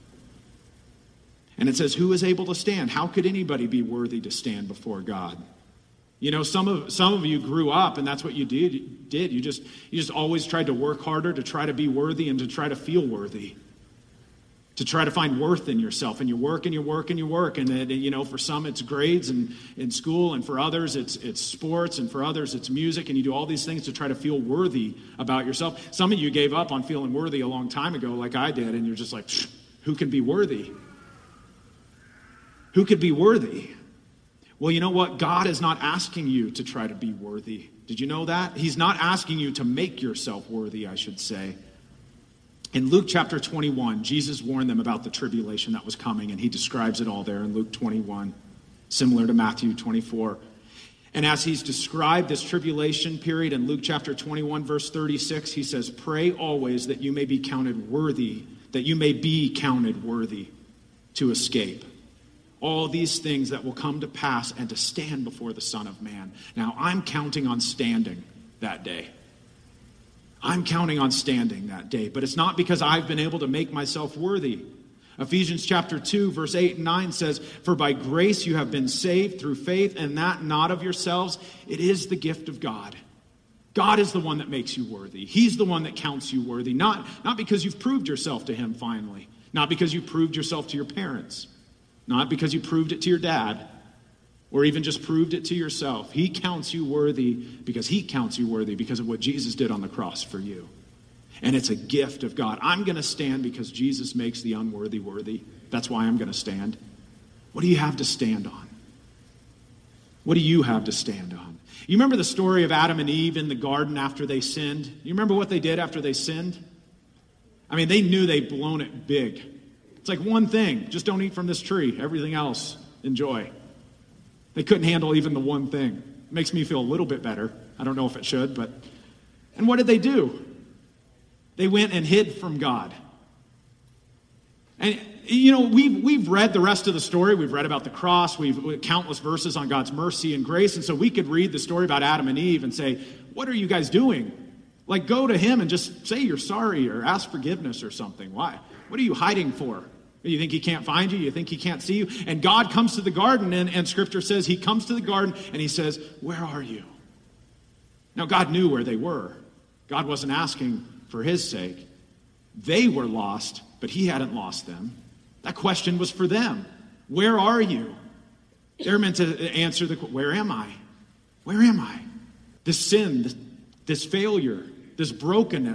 And it says, who is able to stand? How could anybody be worthy to stand before God? You know, some of some of you grew up, and that's what you did. Did you just you just always tried to work harder to try to be worthy and to try to feel worthy, to try to find worth in yourself, and you work and you work and you work, and then, you know, for some it's grades and in school, and for others it's it's sports, and for others it's music, and you do all these things to try to feel worthy about yourself. Some of you gave up on feeling worthy a long time ago, like I did, and you're just like, who can be worthy? Who could be worthy? Well, you know what? God is not asking you to try to be worthy. Did you know that? He's not asking you to make yourself worthy, I should say. In Luke chapter twenty-one, Jesus warned them about the tribulation that was coming, and he describes it all there in Luke twenty-one, similar to Matthew twenty-four. And as he's described this tribulation period in Luke chapter twenty-one, verse thirty-six, he says, pray always that you may be counted worthy, that you may be counted worthy to escape all these things that will come to pass and to stand before the Son of Man. Now, I'm counting on standing that day. I'm counting on standing that day, but it's not because I've been able to make myself worthy. Ephesians chapter two, verse eight and nine says, for by grace you have been saved through faith, and that not of yourselves. It is the gift of God. God is the one that makes you worthy. He's the one that counts you worthy, not, not because you've proved yourself to him finally, not because you proved yourself to your parents, not because you proved it to your dad, or even just proved it to yourself. He counts you worthy because he counts you worthy because of what Jesus did on the cross for you. And it's a gift of God. I'm going to stand because Jesus makes the unworthy worthy. That's why I'm going to stand. What do you have to stand on? What do you have to stand on? You remember the story of Adam and Eve in the garden after they sinned? You remember what they did after they sinned? I mean, they knew they'd blown it big. It's like one thing, just don't eat from this tree. Everything else, enjoy. They couldn't handle even the one thing. It makes me feel a little bit better. I don't know if it should, but... And what did they do? They went and hid from God. And, you know, we've, we've read the rest of the story. We've read about the cross. We've countless verses on God's mercy and grace. And so we could read the story about Adam and Eve and say, what are you guys doing? Like, go to him and just say you're sorry or ask forgiveness or something. Why? What are you hiding for? You think he can't find you? You think he can't see you? And God comes to the garden, and, and Scripture says he comes to the garden, and he says, where are you? Now, God knew where they were. God wasn't asking for his sake. They were lost, but he hadn't lost them. That question was for them. Where are you? They're meant to answer the, where am I? Where am I? This sin, this, this failure, this brokenness.